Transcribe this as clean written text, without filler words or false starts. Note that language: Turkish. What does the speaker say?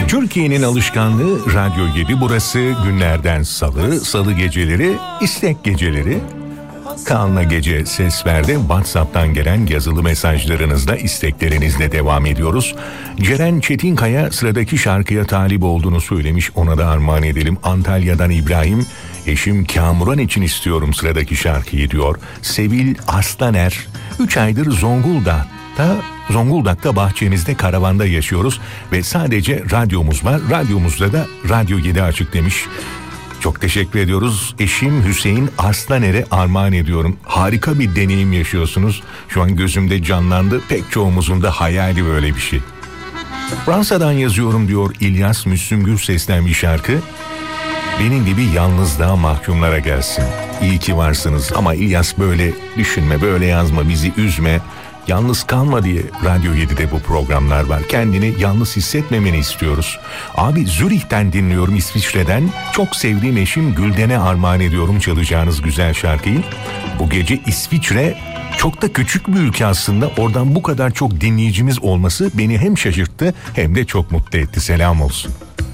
Türkiye'nin alışkanlığı Radyo 7, burası günlerden salı, salı geceleri, istek geceleri. Kaan'la Gece Ses Ver'de WhatsApp'tan gelen yazılı mesajlarınızla, isteklerinizle devam ediyoruz. Ceren Çetinkaya sıradaki şarkıya talip olduğunu söylemiş, ona da armağan edelim. Antalya'dan İbrahim, eşim Kamuran için istiyorum sıradaki şarkıyı diyor. Sevil Aslaner, 3 aydır Zonguldak'ta bahçenizde karavanda yaşıyoruz ve sadece radyomuz var. Radyomuzda da Radyo 7 açık demiş. Çok teşekkür ediyoruz. Eşim Hüseyin Aslaner'e armağan ediyorum. Harika bir deneyim yaşıyorsunuz. Şu an gözümde canlandı. Pek çoğumuzun da hayali böyle bir şey. Fransa'dan yazıyorum diyor İlyas Müslüm Gürses'ten bir şarkı. Benim gibi yalnızlığa mahkumlara gelsin. İyi ki varsınız ama İlyas böyle düşünme, böyle yazma, bizi üzme. Yalnız kalma diye Radyo 7'de bu programlar var. Kendini yalnız hissetmemeni istiyoruz. Abi Zürih'ten dinliyorum, İsviçre'den. Çok sevdiğim eşim Gülden'e armağan ediyorum çalacağınız güzel şarkıyı. Bu gece İsviçre çok da küçük bir ülke aslında. Oradan bu kadar çok dinleyicimiz olması beni hem şaşırttı hem de çok mutlu etti. Selam olsun.